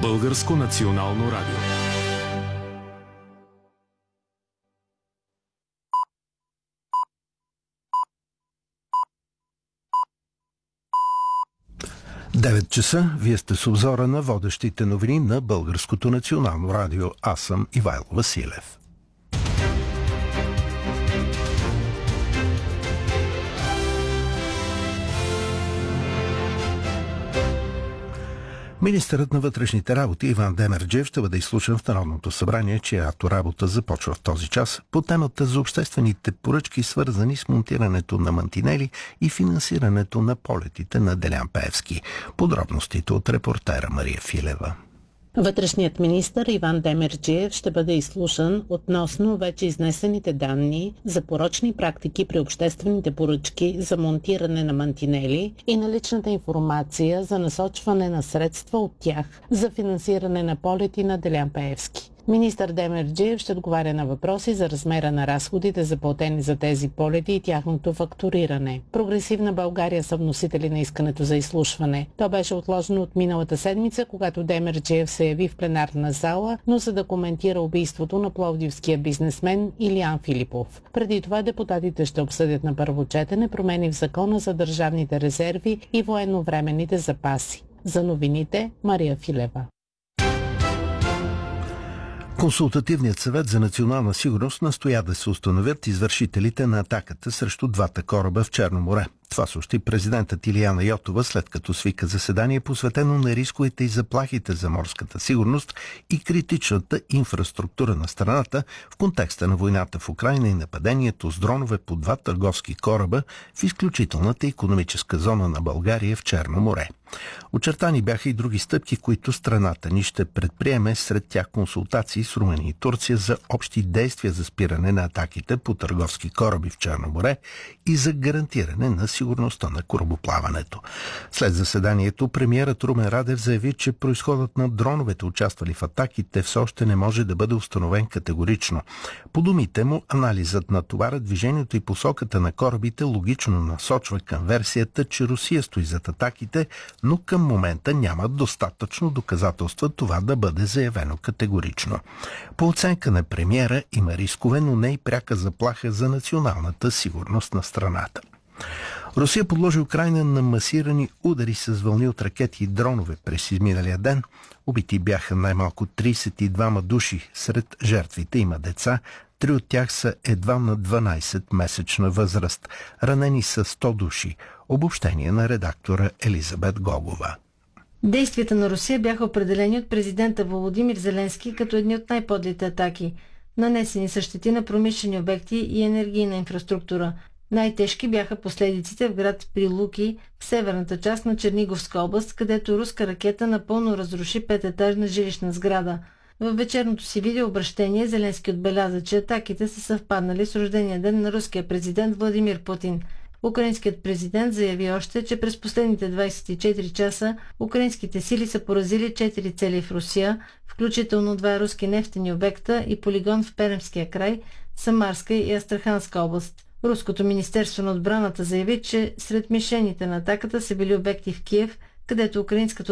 Българско национално радио. Девет часа, вие сте с обзора на водещите новини на Българското национално радио. Аз съм Ивайло Василев. Министърът на вътрешните работи Иван Демерджиев ще бъде изслушан в Народното събрание, чиято работа започва в този час, по темата за обществените поръчки, свързани с монтирането на мантинели и финансирането на полетите на Делян Пеевски. Подробностите от репортера Мария Филева. Вътрешният министър Иван Демерджиев ще бъде изслушан относно вече изнесените данни за порочни практики при обществените поръчки за монтиране на мантинели и наличната информация за насочване на средства от тях за финансиране на полети на Делян Пеевски. Министър Демерджиев ще отговаря на въпроси за размера на разходите, заплатени за тези полети и тяхното фактуриране. Прогресивна България са вносители на искането за изслушване. То беше отложено от миналата седмица, когато Демерджиев се яви в пленарна зала, но за да коментира убийството на пловдивския бизнесмен Илиян Филипов. Преди това депутатите ще обсъдят на първо четене промени в Закона за държавните резерви и военновременните запаси. За новините Мария Филева. Консултативният съвет за национална сигурност настоя да се установят извършителите на атаката срещу двата кораба в Черно море. Това съобщи президентът Илияна Йотова, след като свика заседание, посветено на рисковете и заплахите за морската сигурност и критичната инфраструктура на страната в контекста на войната в Украйна и нападението с дронове по два търговски кораба в изключителната икономическа зона на България в Черно море. Очертани бяха и други стъпки, които страната ни ще предприеме, сред тях консултации с Румъния и Турция за общи действия за спиране на атаките по търговски кораби в Черно море и за гарантиране на сигурността на корабоплаването. След заседанието премиерът Румен Радев заяви, че произходът на дроновете, участвали в атаките, все още не може да бъде установен категорично. По думите му, анализът на товара, движението и посоката на корабите логично насочва към версията, че Русия стои зад атаките, но към момента няма достатъчно доказателства това да бъде заявено категорично. По оценка на премиера има рискове, но не и пряка заплаха за националната сигурност на страната. Русия подложи Украйна на масирани удари с вълни от ракети и дронове през изминалия ден. Убити бяха най-малко 32 души. Сред жертвите има деца. 3 от тях са едва на 12-месечна възраст. Ранени са 100 души. Обобщение на редактора Елизабет Гогова. Действията на Русия бяха определени от президента Володимир Зеленски като едни от най-подлите атаки. Нанесени са щети на промишлени обекти и енергийна инфраструктура. Най-тежки бяха последиците в град Прилуки, в северната част на Черниговска област, където руска ракета напълно разруши 5-етажна жилищна сграда. В вечерното си видеообращение Зеленски отбеляза, че атаките са съвпаднали с рождения ден на руския президент Владимир Путин. Украинският президент заяви още, че през последните 24 часа украинските сили са поразили 4 цели в Русия, включително 2 руски нефтени обекта и полигон в Пермския край, Самарска и Астраханска област. Руското министерство на отбраната заяви, че сред мишените на атаката са били обекти в Киев, където украинската